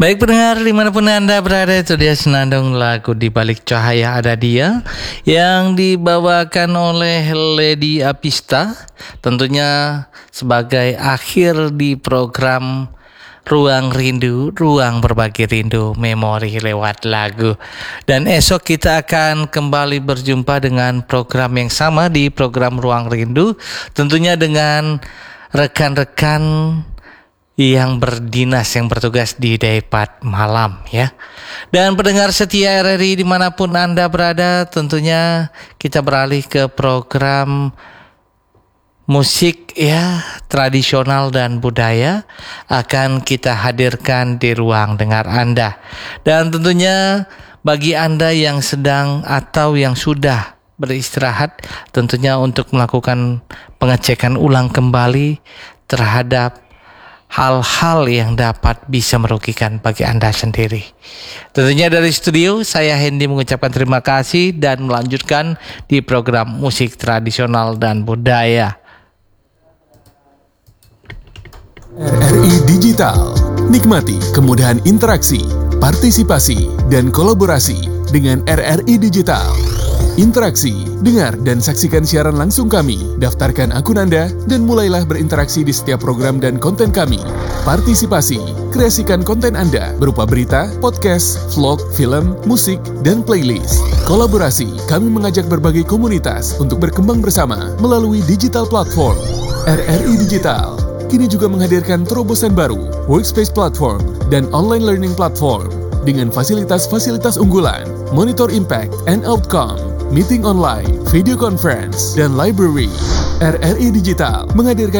Baik pendengar dimanapun Anda berada, itu dia senandung lagu Di Balik Cahaya Ada Dia yang dibawakan oleh Lady Apista, tentunya sebagai akhir di program Ruang Rindu, Ruang Berbagi Rindu, Memori lewat lagu. Dan esok kita akan kembali berjumpa dengan program yang sama di program Ruang Rindu, tentunya dengan rekan-rekan yang berdinas, yang bertugas di Daypat Malam ya. Dan pendengar setia RRI dimanapun Anda berada, tentunya kita beralih ke program musik ya, tradisional dan budaya akan kita hadirkan di ruang dengar Anda. Dan tentunya bagi Anda yang sedang atau yang sudah beristirahat, tentunya untuk melakukan pengecekan ulang kembali terhadap hal-hal yang dapat bisa merugikan bagi Anda sendiri. Tentunya dari studio, saya Hendy mengucapkan terima kasih dan melanjutkan di program musik tradisional dan budaya. RRI Digital. Nikmati kemudahan interaksi, partisipasi, dan kolaborasi dengan RRI Digital. Interaksi, dengar dan saksikan siaran langsung kami, daftarkan akun Anda, dan mulailah berinteraksi di setiap program dan konten kami. Partisipasi, kreasikan konten Anda berupa berita, podcast, vlog, film, musik, dan playlist. Kolaborasi, kami mengajak berbagai komunitas untuk berkembang bersama melalui digital platform. RRI Digital kini juga menghadirkan terobosan baru, workspace platform, dan online learning platform dengan fasilitas-fasilitas unggulan, monitor impact and outcome, meeting online, video conference, dan library. RRI Digital menghadirkan